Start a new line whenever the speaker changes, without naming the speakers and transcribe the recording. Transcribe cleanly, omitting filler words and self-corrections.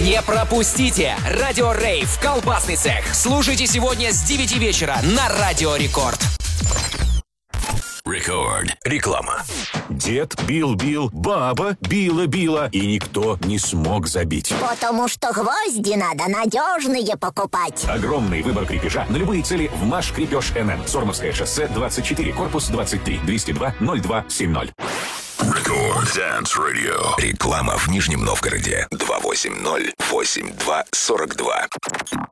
Не пропустите Радио Рейв «Колбасный цех». Слушайте сегодня с 9 вечера на Радио Рекорд.
Рекорд. Реклама. Дед бил-бил, баба била-била, и никто не смог забить.
Потому что гвозди надо надежные покупать.
Огромный выбор крепежа на любые цели в «Маш Крепеж НН». Сормовское шоссе, 24, корпус 23, 202-0270.
Рекорд Dance Radio. Реклама в Нижнем Новгороде. 280-82-42.